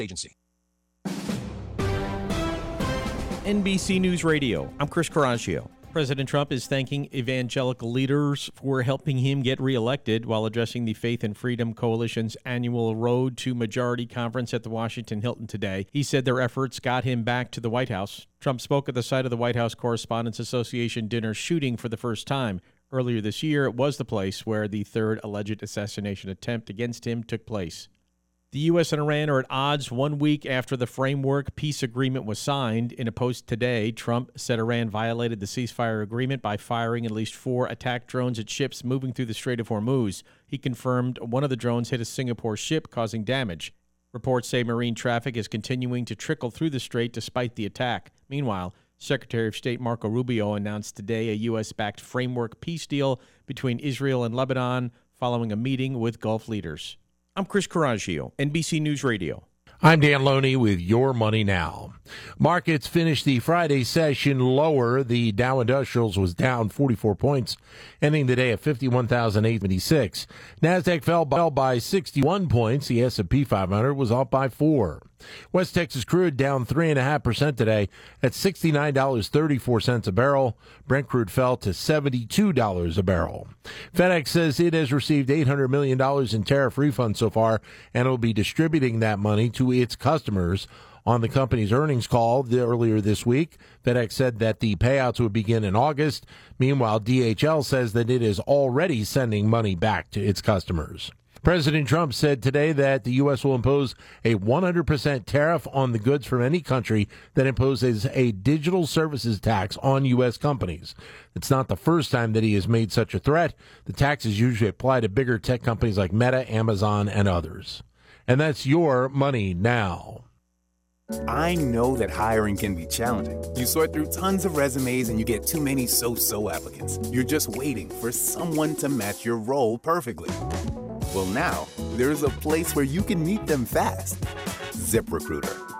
Agency. NBC News Radio. I'm Chris Coraggio. President Trump is thanking evangelical leaders for helping him get reelected while addressing the Faith and Freedom Coalition's annual Road to Majority conference at the Washington Hilton today. He said their efforts got him back to the White House. Trump spoke at the site of the White House Correspondents Association dinner shooting for the first time. Earlier this year, it was the place where the third alleged assassination attempt against him took place. The U.S. and Iran are at odds 1 week after the framework peace agreement was signed. In a post today, Trump said Iran violated the ceasefire agreement by firing at least 4 attack drones at ships moving through the Strait of Hormuz. He confirmed one of the drones hit a Singapore ship, causing damage. Reports say marine traffic is continuing to trickle through the strait despite the attack. Meanwhile, Secretary of State Marco Rubio announced today a U.S.-backed framework peace deal between Israel and Lebanon following a meeting with Gulf leaders. I'm Chris Coraggio, NBC News Radio. I'm Dan Loney with Your Money Now. Markets finished the Friday session lower. The Dow Industrials was down 44 points, ending the day at 51,876. NASDAQ fell by 61 points. The S&P 500 was up by 4. West Texas crude down 3.5% today at $69.34 a barrel. Brent crude fell to $72 a barrel. FedEx says it has received $800 million in tariff refunds so far and will be distributing that money to its customers. On the company's earnings call earlier this week, FedEx said that the payouts would begin in August. Meanwhile, DHL says that it is already sending money back to its customers. President Trump said today that the U.S. will impose a 100% tariff on the goods from any country that imposes a digital services tax on U.S. companies. It's not the first time that he has made such a threat. The taxes usually apply to bigger tech companies like Meta, Amazon, and others. And that's Your Money Now. I know that hiring can be challenging. You sort through tons of resumes and you get too many so-so applicants. You're just waiting for someone to match your role perfectly. Well, now, there's a place where you can meet them fast. ZipRecruiter.